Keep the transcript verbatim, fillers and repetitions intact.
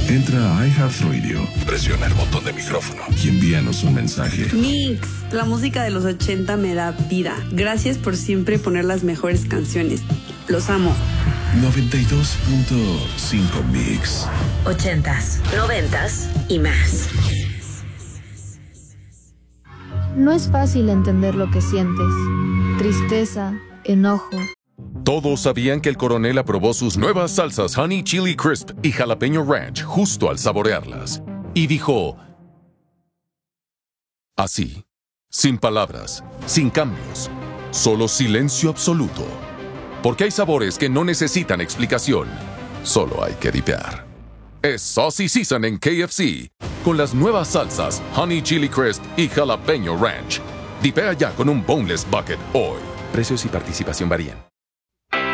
Entra a iHeartRadio, presiona el botón de micrófono y envíanos un mensaje. Mix, la música de los ochenta me da vida. Gracias por siempre poner las mejores canciones. Los amo. noventa y dos punto cinco Mix. Ochentas, noventas y más. No es fácil entender lo que sientes. Tristeza, enojo. Todos sabían que el coronel aprobó sus nuevas salsas Honey Chili Crisp y Jalapeño Ranch justo al saborearlas. Y dijo... así, sin palabras, sin cambios, solo silencio absoluto. Porque hay sabores que no necesitan explicación, solo hay que dipear. Es Saucy Season en K F C, con las nuevas salsas Honey Chili Crisp y Jalapeño Ranch. Dipea ya con un Boneless Bucket hoy. Precios y participación varían.